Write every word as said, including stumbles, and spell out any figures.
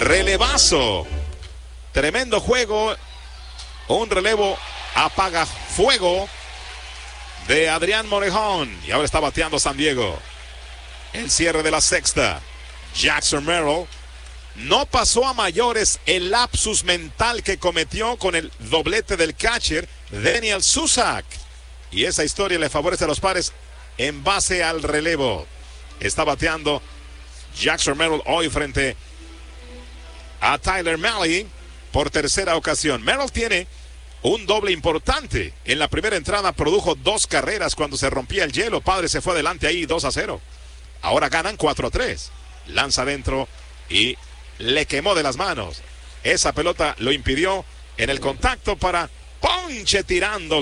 Relevazo. Tremendo juego. Un relevo apaga fuego de Adrián Morejón. Y ahora está bateando San Diego. El cierre de la sexta. Jackson Merrill no pasó a mayores el lapsus mental que cometió con el doblete del catcher Daniel Susac. Y esa historia le favorece a los Padres en base al relevo. Está bateando Jackson Merrill hoy frente a Tyler Mahle por tercera ocasión. Merrill tiene un doble importante. En la primera entrada produjo dos carreras cuando se rompía el hielo. Padres se fue adelante ahí dos a cero. Ahora ganan cuatro a tres. Lanza adentro y le quemó de las manos. Esa pelota lo impidió en el contacto para ponche tirando.